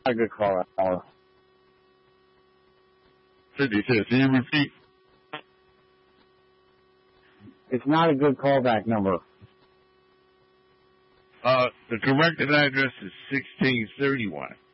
a good call out. 56. Can you repeat? It's not a good callback number. The correct address is 1631.